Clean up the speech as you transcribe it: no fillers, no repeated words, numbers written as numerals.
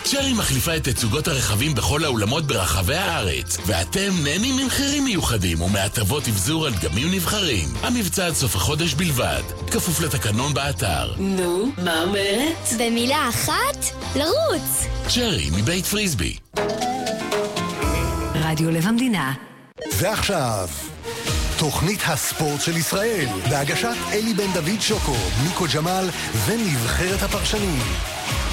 צ'רי מחליפה את תצוגות הרכבים בכל האולמות ברחבי הארץ, ואתם נהנים ממחירים מיוחדים ומהטבות אבזור על דגמים נבחרים. המבצע עד סוף החודש בלבד, כפוף לתקנון באתר. נו, מה אומרת? במילה אחת, לרוץ. צ'רי מבית פריסבי. רדיו לב המדינה. ועכשיו תוכנית הספורט של ישראל בהגשת אלי בן דוד שוקו, ניקו ג'מל ונבחרת הפרשנים.